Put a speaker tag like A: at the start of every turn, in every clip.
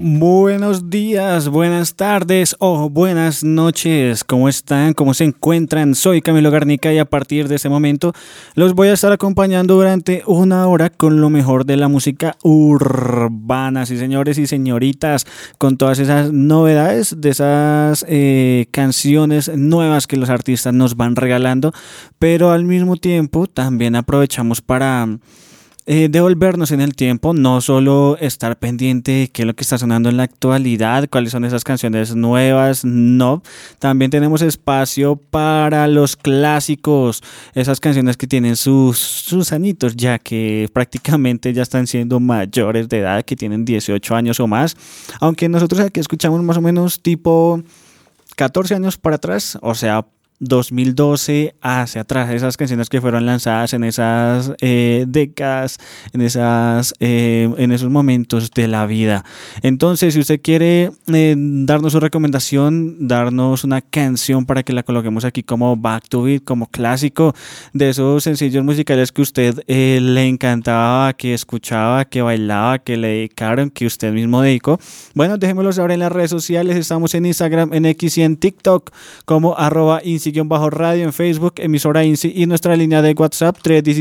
A: Buenos días, buenas tardes o buenas noches. ¿Cómo están? ¿Cómo se encuentran? Soy Camilo Garnica y a partir de este momento los voy a estar acompañando durante una hora con lo mejor de la música urbana, sí señores y señoritas, con todas esas novedades de esas canciones nuevas que los artistas nos van regalando, pero al mismo tiempo también aprovechamos para devolvernos en el tiempo, no solo estar pendiente de qué es lo que está sonando en la actualidad, cuáles son esas canciones nuevas, no, también tenemos espacio para los clásicos, esas canciones que tienen sus añitos ya que prácticamente ya están siendo mayores de edad, que tienen 18 años o más, aunque nosotros aquí escuchamos más o menos tipo 14 años para atrás, o sea, 2012 hacia atrás, esas canciones que fueron lanzadas en esas décadas, en esos momentos de la vida. Entonces, si usted quiere darnos su recomendación, darnos una canción para que la coloquemos aquí como Back to Beat, como clásico de esos sencillos musicales que usted le encantaba, que escuchaba, que bailaba, que le dedicaron, que usted mismo dedicó, bueno, déjenmelo saber en las redes sociales. Estamos en Instagram, en X y en TikTok como @INSI_radio, en Facebook, emisora INSI, y nuestra línea de WhatsApp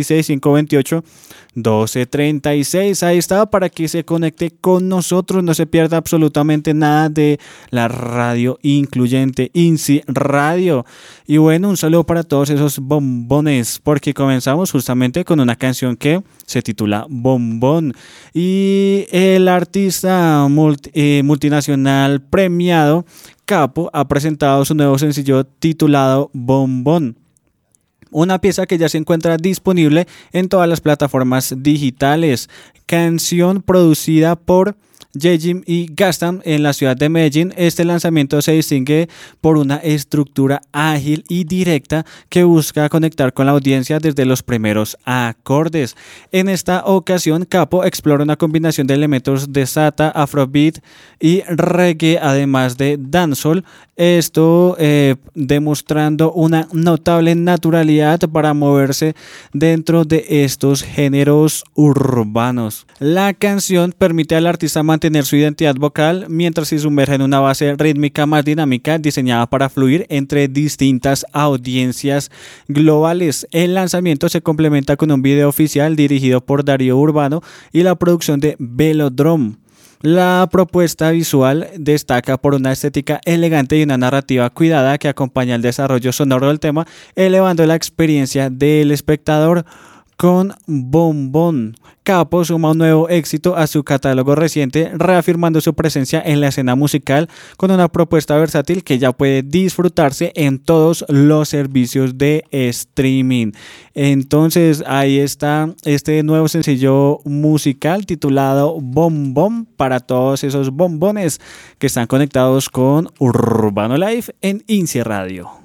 A: 316-528-1236. Ahí está, para que se conecte con nosotros, no se pierda absolutamente nada de la radio incluyente INSI Radio. Y bueno, un saludo para todos esos bombones, porque comenzamos justamente con una canción que se titula Bombón, y el artista multinacional premiado Capo ha presentado su nuevo sencillo titulado Bombón, una pieza que ya se encuentra disponible en todas las plataformas digitales. Canción producida por Yejim y Gastam en la ciudad de Medellín. Este lanzamiento se distingue por una estructura ágil y directa que busca conectar con la audiencia desde los primeros acordes. En esta ocasión, Capo explora una combinación de elementos de Sata, Afrobeat y reggae, además de dancehall, esto demostrando una notable naturalidad para moverse dentro de estos géneros urbanos. La canción permite al artista mantener su identidad vocal mientras se sumerge en una base rítmica más dinámica diseñada para fluir entre distintas audiencias globales. El lanzamiento se complementa con un video oficial dirigido por Darío Urbano y la producción de Velodrome. La propuesta visual destaca por una estética elegante y una narrativa cuidada que acompaña el desarrollo sonoro del tema, elevando la experiencia del espectador. Con Bombón, Capo suma un nuevo éxito a su catálogo reciente, reafirmando su presencia en la escena musical con una propuesta versátil que ya puede disfrutarse en todos los servicios de streaming. Entonces ahí está este nuevo sencillo musical titulado Bombón, para todos esos bombones que están conectados con Urbano Live en INSI Radio.